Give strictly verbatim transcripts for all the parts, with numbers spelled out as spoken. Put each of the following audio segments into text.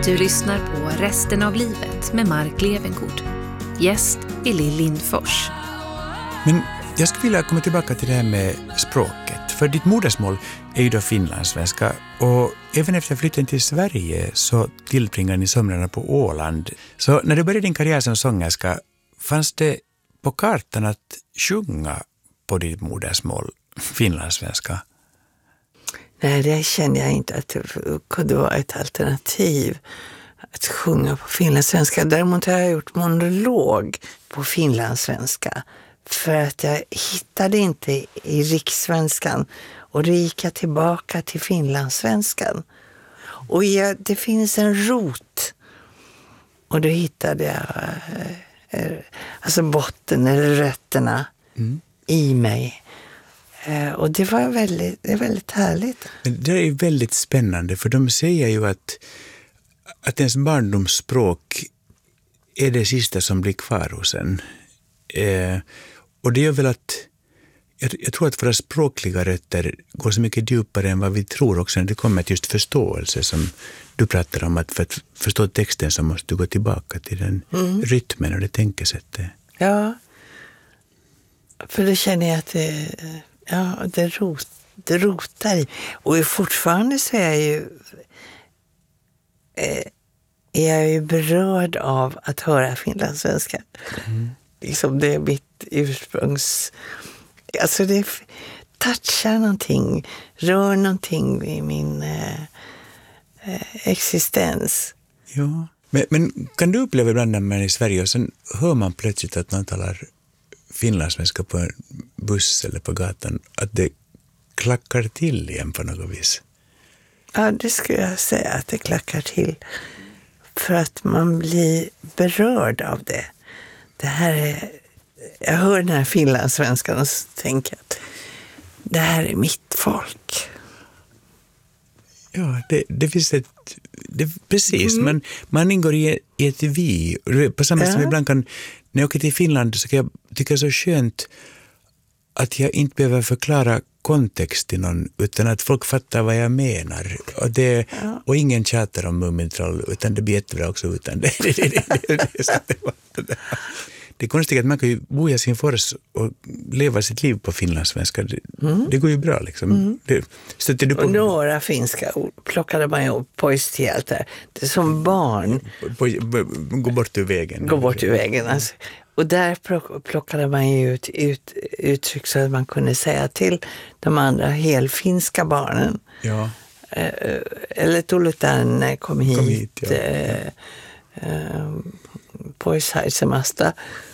Du lyssnar på Resten av livet med Mark Levengood. Gäst är Lill Lindfors. Men jag skulle vilja komma tillbaka till det här med språket. För ditt modersmål är ju då finlandssvenska. Och även efter flytten till Sverige så tillbringar ni somrarna på Åland. Så när du började din karriär som sångerska, fanns det på kartan att sjunga på ditt modersmål, finlandssvenska? Nej, det kände jag inte att det kunde vara ett alternativ att sjunga på finlandssvenska. Däremot har jag gjort monolog på finlandssvenska för att jag hittade inte i rikssvenskan, och då gick jag tillbaka till finlandssvenskan. Och jag, det finns en rot, och då hittade jag eh, alltså botten eller rötterna mm. i mig. Och det var väldigt, det är väldigt härligt. Men det är väldigt spännande, för de säger ju att, att ens barndomsspråk är det sista som blir kvar hos en. Eh, och det är väl att, jag, jag tror att våra språkliga rötter går så mycket djupare än vad vi tror också när det kommer till just förståelse, som du pratar om, att för att förstå texten så måste du gå tillbaka till den mm. rytmen och det tänkesättet. Ja, för då känner jag att det... Ja, det, rot, det rotar i. Och fortfarande så är jag ju, eh, är jag ju berörd av att höra finlandssvenska. Mm. Liksom det är mitt ursprungs... Alltså det touchar någonting, rör någonting i min eh, existens. Ja, men, men kan du uppleva ibland när man är i Sverige och sen hör man plötsligt att någon talar finlandssvenska på en buss eller på gatan, att det klackar till igen på något vis? Ja, det skulle jag säga att det klackar till. För att man blir berörd av det. Det här är... Jag hör den här finlandssvenskan och tänker att det här är mitt folk. Ja, det, det finns ett... Det, precis, mm. man, man ingår i, i ett vi. På samma sätt ja. som ibland kan... När jag åker till Finland så kan jag tycka det är så skönt att jag inte behöver förklara kontext till någon, utan att folk fattar vad jag menar. Och, det, ja. och ingen tjatar om Mumintroll, utan det blir jättebra också utan det. Det, det, det, det, det, det, det är konstigt att man kan ju bo i Helsingfors och leva sitt liv på finlandssvenska. Det, mm. det går ju bra liksom. Mm. Det, du på... Och några finska ord plockade man ju poästelt där. Det är som barn. Gå bort ur vägen. Gå bort ur vägen. Alltså. Och där plockade man ju ut, ut uttryck så att man kunde säga till de andra helfinska barnen. Ja. Eller Tulutan kom hit. Kom hit ja. eh, eh, Poishaisemasta.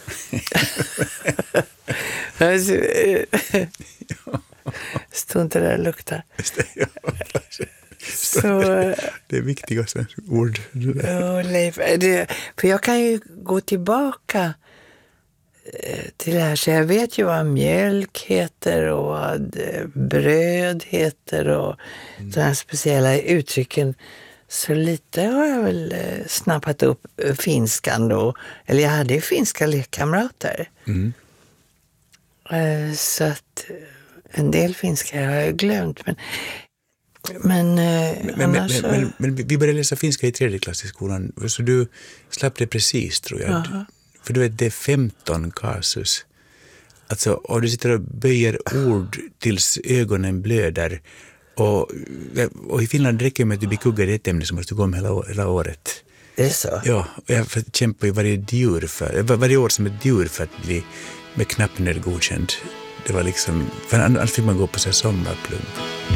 Stod inte där och luktar. Så, det är viktiga ord. Ja, Leif, det, för jag kan ju gå tillbaka till det här, så jag vet ju vad mjölk heter och vad bröd heter och mm. de här speciella uttrycken. Så lite har jag väl snappat upp finskan då. Eller jag hade ju finska lekkamrater. Mm. Så att en del finska har jag glömt. Men, men, men, annars men, men, men, men vi började läsa finska i tredje klass i skolan. Så du slapp det precis, tror jag. Aha. För du vet, det är femton kasus. Alltså, och du sitter och böjer ord tills ögonen blöder. Och, och i Finland räcker det med att du blir kuggad i ett ämne som måste gå om hela, hela året. Det är så? Ja, och jag kämpar ju varje, djur för, varje år som ett djur för att bli med knappen godkänd. Det var liksom, för annars fick man gå på sig sommarplugg.